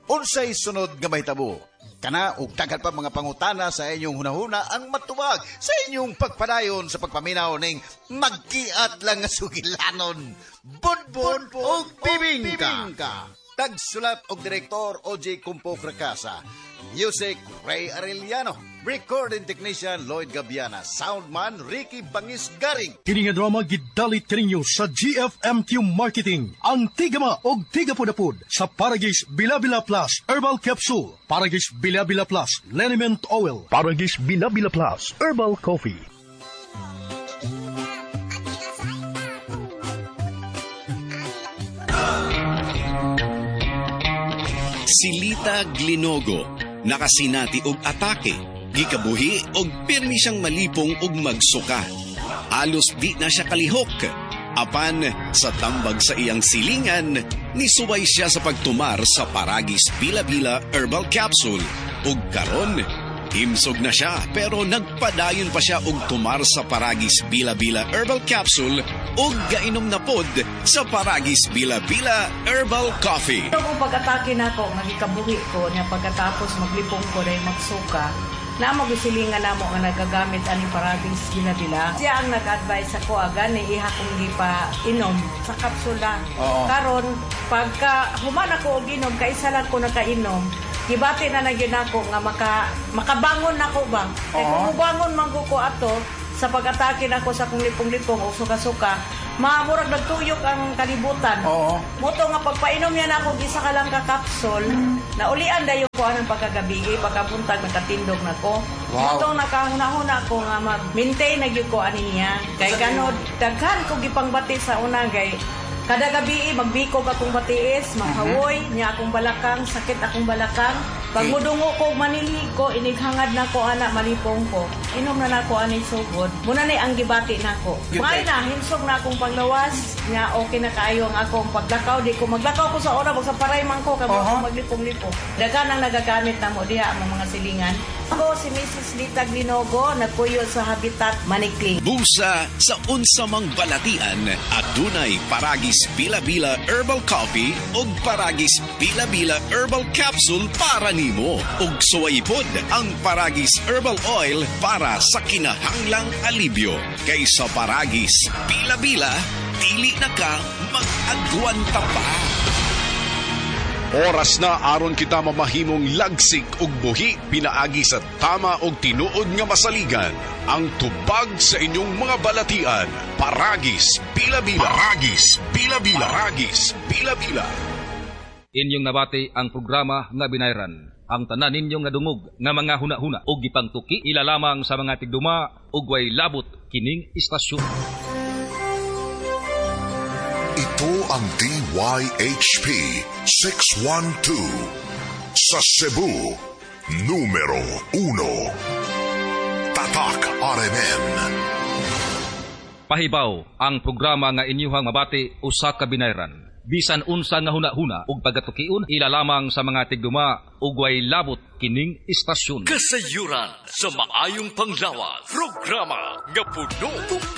Unsay sunod nga mahitabo? Kana ug daghan pa mga pangutana sa inyong hunahuna ang matuwag sa inyong pagpadayon sa pagpaminaw ning magkiat lang nga sugilanon. Budbud ug bibingka. Tagsulat og direktor OJ Kumpo Cracasa. Music Ray Arellano. Recording technician Lloyd Gabiana. Soundman Ricky Bangis Garing. Kini nga drama gidalit kaninyo sa GFMQ Marketing. Ang tigama og tigapudapud sa Paragis Bila-Bila Plus Herbal Capsule, Paragis Bila-Bila Plus Liniment Oil, Paragis Bila-Bila Plus Herbal Coffee. Silita Glinogo, nakasinati og atake, gikabuhi og pirmi siyang malipong og magsuka. Alos di na siya kalihok. Apan sa tambag sa iyang silingan, nisuway siya sa pagtumar sa Paragis Bila-Bila Herbal Capsule. Ug karon, himsog na siya pero nagpadayon pa siya og tumar sa Paragis Bila-Bila Herbal Capsule ug gainom na pod sa Paragis Bila-Bila Herbal Coffee. Kung pag-atake na ako, magikabuhi ko na pagkatapos maglipong ko na magsuka, na magsilingan na mo nga nagagamit ani Paragis Bila-Bila. Siya ang nag-advise ako agad na iha kong di pa inom sa kapsula. Karon pagka human ako og inom, kaisa lang ko nakainom, gibati na nagyan ako nga makabangon nako ba. Kaya kung bangon man ko ato, sa pag-atake na ako sa kong lipong-lipong o suka-suka, maamurag nagtuyok ang kalibutan. Moto nga pagpainom niya na ako, isa ka lang ka-capsule, na ulian dayo ko anong pagkagabi, pagkabuntag, nakatindog na ko. Ito nakahuna-huna ko nga mag-maintain na ko ani niya. Kay kano, daghan ko gipangbati sa una, kay kada gabi, magbikog akong batiis, makawoy, niya akong balakang, sakit akong balakang. Pag mudungo ko, maniligo, inighangad na ko, anak, malipong ko. Inom na ko, anay sugod. Muna na ang gibati na ko. May na, hinsog na akong paglawas, niya okay na kaayo ang akong paglakaw. Di ko maglakaw ko sa oras, sa paray man ko, kamo akong maglipong-lipo. Dagan ang nagagamit na mo, diha ang mga silingan. Ako si Mrs. Lita Glinogo, nagpuyo sa Habitat Manikling. Busa sa unsamang balatian at dunay Paragis Bila-Bila Herbal Coffee ug Paragis Bila-Bila Herbal Capsule para nimo. Ug suwaypod ang Paragis Herbal Oil para sa kinahanglang alibyo. Kaysa Paragis Bila-Bila, dili na ka mag-agwanta pa. Oras na aron kita mamahimong lagsik ug buhi pinaagi sa tama og tinuod nga masaligan. Ang tubag sa inyong mga balatian, Paragis Bila-Bila. Paragis Bila-Bila. Paragis Bila-Bila. Inyong nabati ang programa nga binayran. Ang tanan ninyong nga dungog nga mga huna-huna ug gipangtuki ilalamang sa mga tigduma ug way labot kining istasyon. Ito ang DYHP 612 sa Cebu, numero 1. Tatak RMN. Pahibaw ang programa nga inyuhang mabati usa ka binayran. Bisan unsa nga huna-huna ug pagatukion ilalamang sa mga tigduma ug way labot kining istasyon. Kasayuran sa maayong panglawas. Programa nga puno